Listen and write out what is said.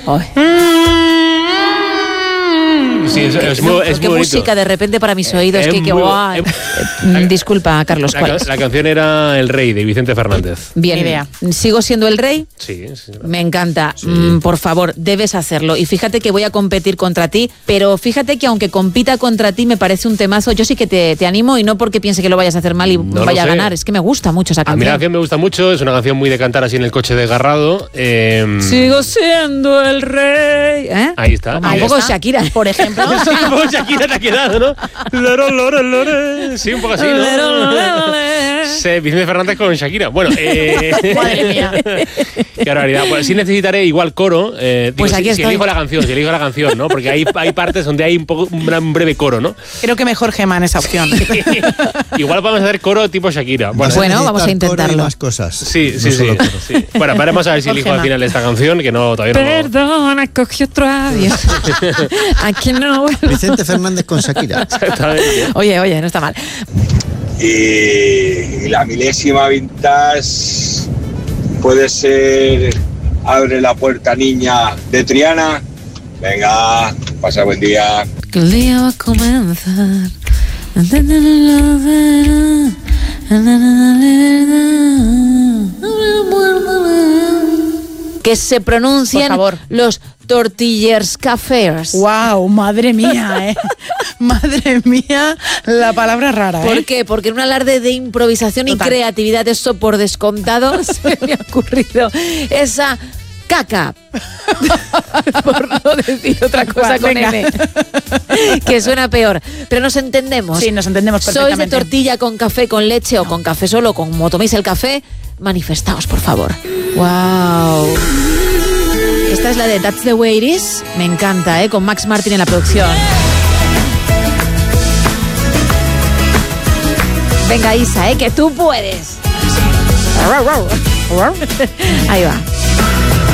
Sí, es muy Qué bonito. música de repente para mis oídos. Que guau. Disculpa, Carlos. ¿Cuál es? La canción era El Rey, de Vicente Fernández. Bien, idea. ¿Sigo siendo el rey? Sí. Me encanta. Por favor, debes hacerlo. Y fíjate que voy a competir contra ti, pero fíjate que aunque compita contra ti me parece un temazo. Yo sí que te animo, y no porque piense que lo vayas a hacer mal y vaya a ganar. Es que me gusta mucho esa canción. A mí la canción me gusta mucho. Es una canción muy de cantar así en el coche desgarrado. Sigo siendo el rey. Ahí está. Un poco Shakira, por ejemplo. Sí, un poco Shakira te ha quedado, ¿no? Sí, un poco así, ¿no? Sí, Vicente Fernández con Shakira. Bueno, madre mía. Qué barbaridad. Pues sí necesitaré igual coro. Pues aquí si elijo la canción, ¿no? Porque hay partes donde hay un breve coro, ¿no? Creo que mejor Gemma en esa opción. Igual podemos hacer coro tipo Shakira. Bueno, vamos a intentarlo. Más cosas. Sí. Bueno, veremos a ver si elijo al final esta canción, que no todavía no. Perdona, cogí otro avión. Aquí no. Vicente Fernández con Shakira. Exactamente. Oye, no está mal. Y la milésima vintage puede ser Abre la puerta, niña, de Triana. Venga, pasa buen día. Que el día va a comenzar. Que se pronuncian los Tortillers Cafés. ¡Wow! Madre mía, Madre mía, la palabra rara. ¿Por qué? Porque en un alarde de improvisación y creatividad, eso por descontado, se me ha ocurrido esa caca. Por no decir otra cosa con M. Que suena peor. Pero nos entendemos. Sí, nos entendemos perfectamente. ¿Sois de tortilla con café, con leche o con café solo? Como toméis el café, manifestaos, por favor. ¡Wow! Esta es la de That's the Way It Is. Me encanta, con Max Martin en la producción. Venga, Isa, que tú puedes. Ahí va.